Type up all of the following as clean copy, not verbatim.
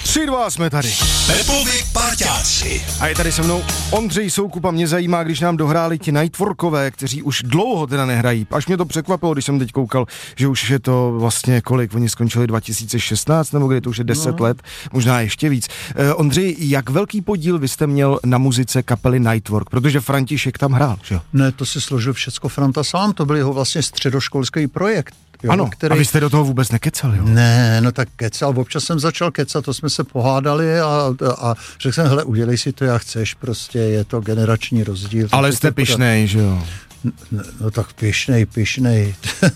3-2 jsme tady. Pepovi parťáci. A je tady se mnou Ondřej Soukup a mě zajímá, když nám dohráli ti Nightworkové, kteří už dlouho teda nehrají. Až mě to překvapilo, když jsem teď koukal, že už je to vlastně kolik, oni skončili 2016, nebo kdy to už je 10 let, možná ještě víc. Ondřej, jak velký podíl vy jste měl na muzice kapely Nightwork, protože František tam hrál, že jo? Ne, to si složil všecko Franta sám, to byl jeho vlastně středoškolský projekt. Jo, ano, který... a vy jste do toho vůbec nekecali, jo? Ne, no tak kecal, občas jsem začal kecat, to jsme se pohádali a řekl jsem, hele, udělej si to, jak chceš, prostě je to generační rozdíl. Ale jste pyšnej, že jo? No tak pyšnej.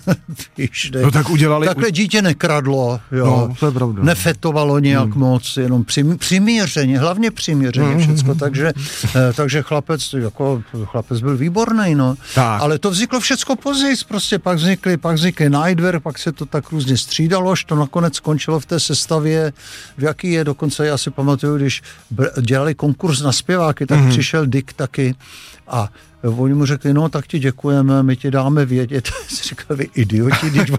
No tak udělali... Takhle dítě nekradlo, jo. No, to je pravda. Nefetovalo nějak moc, jenom přiměřeně, hlavně přiměřeně všecko, takže chlapec byl výborný, no. Tak. Ale to vzniklo všecko později, prostě pak vznikly Nightwork, pak se to tak různě střídalo, až to nakonec skončilo v té sestavě, v jaký je, dokonce já si pamatuju, když dělali konkurs na zpěváky, tak přišel Dick taky a oni mu řekli, no tak ti děkujeme, my ti dáme vědět. Říkali, vy idioti, když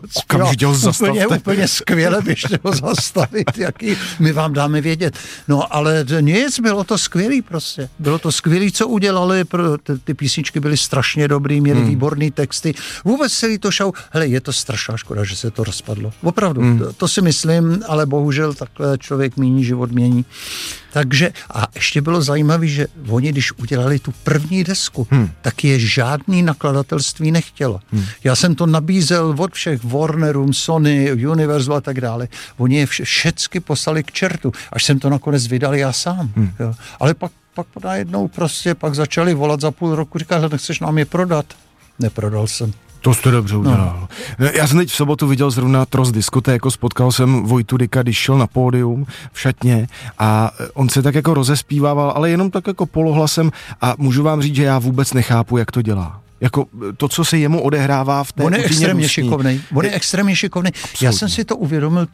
úplně skvěle, běžte ho zastavit, my vám dáme vědět. No ale nic, bylo to skvělý prostě. Bylo to skvělý, co udělali, ty písničky byly strašně dobrý, měly výborný texty. Vůbec celý to show, hele, je to strašná škoda, že se to rozpadlo. Opravdu, to si myslím, ale bohužel takhle člověk míní, život mění. Takže, a ještě bylo zajímavé, že oni, když udělali tu první desku, tak je žádný nakladatelství nechtělo. Já jsem to nabízel od všech Warnerům, Sony, Universal a tak dále. Oni je všecky poslali k čertu, až jsem to nakonec vydal já sám. Jo. Ale pak najednou prostě pak začali volat za půl roku, říkali, nechceš nám je prodat? Neprodal jsem. To jste dobře udělal. No. Já jsem teď v sobotu viděl zrovna Trost diskotéku, spotkal jsem Vojtu Dicka, když šel na pódium v šatně a on se tak jako rozespívával, ale jenom tak jako polohlasem a můžu vám říct, že já vůbec nechápu, jak to dělá. Jako to, co se jemu odehrává v té On je extrémně šikovnej. Já jsem si to uvědomil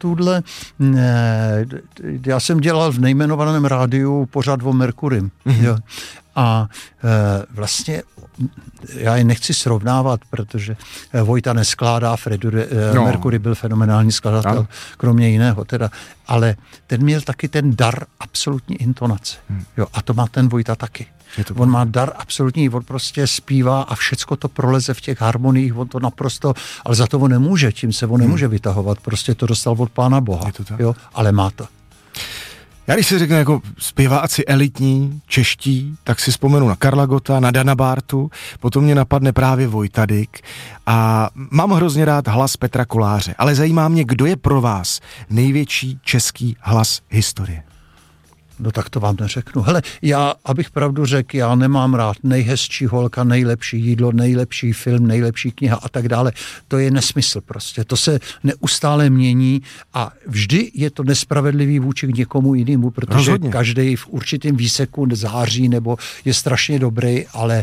já jsem dělal v nejmenovaném rádiu pořád o Merkurym. Jo. A vlastně já je nechci srovnávat, protože Vojta neskládá, Mercury byl fenomenální skladatel, kromě jiného teda, ale ten měl taky ten dar absolutní intonace. Jo, a to má ten Vojta taky. On má dar absolutní, on prostě zpívá a všecko to proleze v těch harmoniích, on to naprosto, ale za to on nemůže, tím se on nemůže vytahovat, prostě to dostal od Pána Boha, jo, ale má to. Já když si řeknu jako zpěváci elitní, čeští, tak si vzpomenu na Karla Gotta, na Dana Bártu, potom mě napadne právě Vojta Dick a mám hrozně rád hlas Petra Koláře, ale zajímá mě, kdo je pro vás největší český hlas historie. No tak to vám neřeknu. Hele, já, abych pravdu řekl, já nemám rád nejhezčí holka, nejlepší jídlo, nejlepší film, nejlepší kniha a tak dále. To je nesmysl prostě. To se neustále mění a vždy je to nespravedlivý vůči k někomu jinému, protože každý v určitém výseku září nebo je strašně dobrý, ale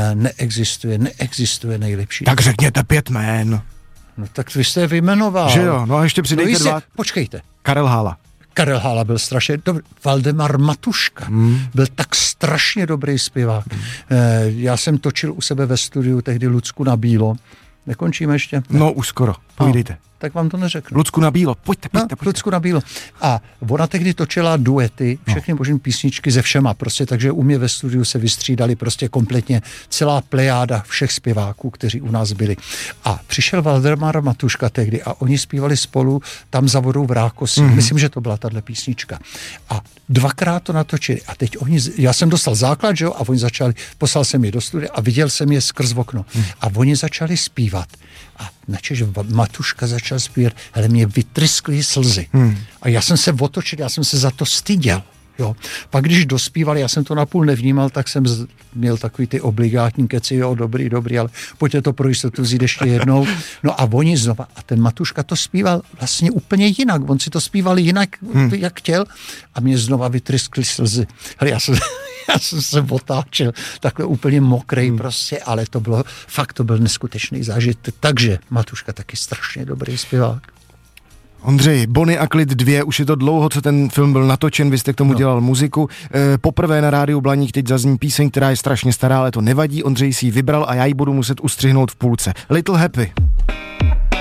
neexistuje nejlepší. Tak řekněte 5 jmén. No tak vy jste je vyjmenoval. Že jo, no a ještě přidejte 2. Počkejte. Karel Hála. Karel Hála byl strašně dobrý. Valdemar Matuška byl tak strašně dobrý zpěvák. Já jsem točil u sebe ve studiu tehdy Lucku na bílo. Nekončíme ještě? No už skoro, povídejte. Tak vám to neřeknu. Lucku na bílo, pojďte. Lucku na bílo. A ona tehdy točila duety, všechny možné písničky se všema, prostě, takže u mě ve studiu se vystřídali prostě kompletně celá plejáda všech zpěváků, kteří u nás byli. A přišel Valdemar Matuška tehdy a oni zpívali spolu Tam za vodou v Rákosí. Myslím, že to byla tahle písnička. A 2krát to natočili. A teď já jsem dostal základ, že jo, a oni poslal jsem je do studia a viděl jsem je skrz okno. A oni začali zpívat. A načež Matuška začal zpívat, hele, mě vytryskly slzy. A já jsem se otočil, já jsem se za to styděl. Jo. Pak když dospívali, já jsem to napůl nevnímal, tak jsem měl takový ty obligátní keci, jo, dobrý, ale pojďte to pro jistotu vzít ještě jednou. No a oni znova, a ten Matuška to zpíval vlastně úplně jinak, on si to zpíval jinak, jak chtěl, a mě znova vytryskly slzy. Hele, já jsem se otáčel, takhle úplně mokrej prostě, ale to byl neskutečný zážitek. Takže Matuška taky strašně dobrý zpěvák. Ondřej, Bonnie a klid 2, už je to dlouho, co ten film byl natočen, vy jste k tomu dělal muziku. Poprvé na rádiu Blaník teď zazní píseň, která je strašně stará, ale to nevadí, Ondřej si ji vybral a já ji budu muset ustřihnout v půlce. Little Happy.